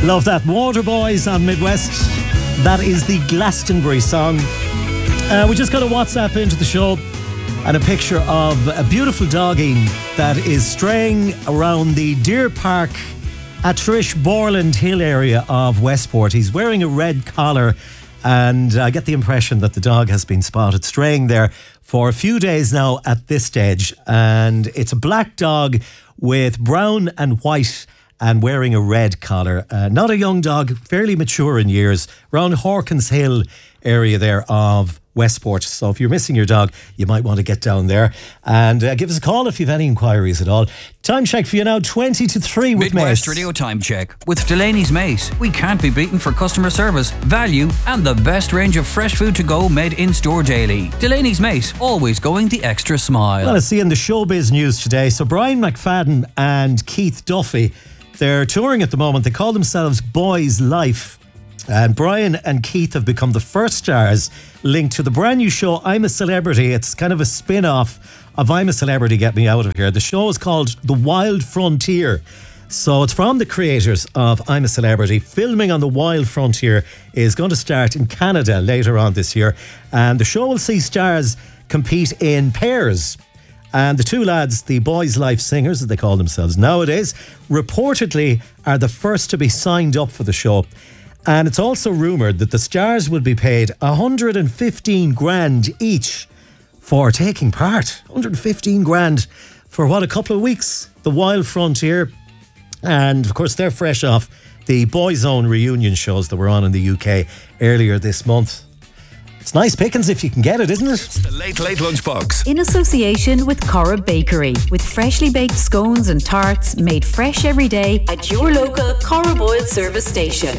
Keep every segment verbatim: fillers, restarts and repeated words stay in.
Love that. Waterboys on Midwest. That is the Glastonbury song. Uh, we just got a WhatsApp into the show and a picture of a beautiful doggy that is straying around the Deer Park at Trish Borland Hill area of Westport. He's wearing a red collar, and I get the impression that the dog has been spotted straying there for a few days now at this stage. And it's a black dog with brown and white and wearing a red collar. Uh, not a young dog, fairly mature in years, around Hawkins Hill area there of Westport. So if you're missing your dog, you might want to get down there and uh, give us a call if you have any inquiries at all. Time check for you now, twenty to three with Midwest Mace. Radio Time Check with Delaney's Mace. We can't be beaten for customer service, value and the best range of fresh food to go made in store daily. Delaney's Mace, always going the extra smile. Well, I see in the showbiz news today, so Brian McFadden and Keith Duffy, they're touring at the moment. They call themselves Boys Life. And Brian and Keith have become the first stars linked to the brand new show I'm a Celebrity. It's kind of a spin-off of I'm a Celebrity, Get Me Out of Here. The show is called The Wild Frontier. So it's from the creators of I'm a Celebrity. Filming on the Wild Frontier is going to start in Canada later on this year. And the show will see stars compete in pairs. And the two lads, the Boys Life singers, as they call themselves nowadays, reportedly are the first to be signed up for the show. And it's also rumoured that the stars will be paid one hundred fifteen grand each for taking part. one hundred fifteen grand for what, a couple of weeks? The Wild Frontier. And of course, they're fresh off the Boyzone reunion shows that were on in the U K earlier this month. It's nice pickings if you can get it, isn't it? It's the Late Late Lunchbox. In association with Corrib Bakery, with freshly baked scones and tarts made fresh every day at your local Corrib Oil service station.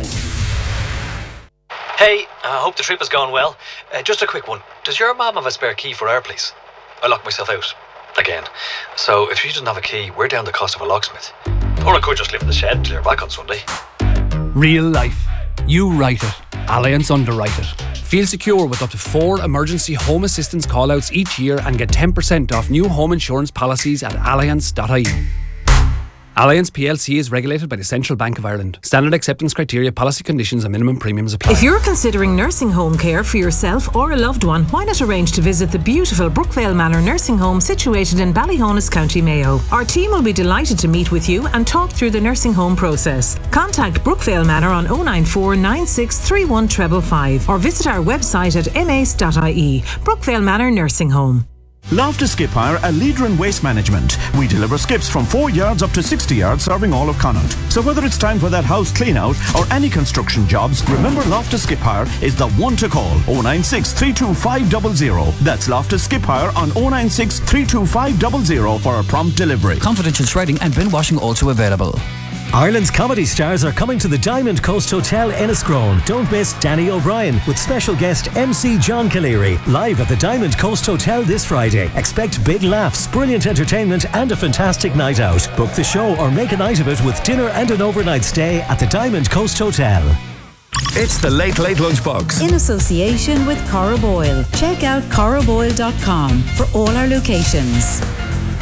Hey, I hope the trip has gone well. Uh, just a quick one. Does your mum have a spare key for our place? I locked myself out. Again. So if she doesn't have a key, we're down the cost of a locksmith. Or I could just live in the shed till you're back on Sunday. Real life. You write it. Allianz underwrite it. Feel secure with up to four emergency home assistance call-outs each year and get ten percent off new home insurance policies at allianz dot I E. Allianz P L C is regulated by the Central Bank of Ireland. Standard acceptance criteria, policy conditions and minimum premiums apply. If you're considering nursing home care for yourself or a loved one, why not arrange to visit the beautiful Brookvale Manor nursing home situated in Ballyhonus, County Mayo. Our team will be delighted to meet with you and talk through the nursing home process. Contact Brookvale Manor on oh nine four nine six three one five five five or visit our website at m a c e dot I E. Brookvale Manor Nursing Home. Loftus Skip Hire, a leader in waste management. We deliver skips from four yards up to sixty yards, serving all of Connaught. So whether it's time for that house clean out or any construction jobs, remember Loftus Skip Hire is the one to call. oh nine six three two five zero zero. That's Loftus Skip Hire on oh nine six three two five zero zero for a prompt delivery. Confidential shredding and bin washing also available. Ireland's comedy stars are coming to the Diamond Coast Hotel Enniscrone. Don't miss Danny O'Brien with special guest M C John Caleri live at the Diamond Coast Hotel this Friday. Expect big laughs, brilliant entertainment and a fantastic night out. Book the show or make a night of it with dinner and an overnight stay at the Diamond Coast Hotel. It's the Late Late Lunchbox. In association with Corrib Oil. Check out corrib oil dot com for all our locations.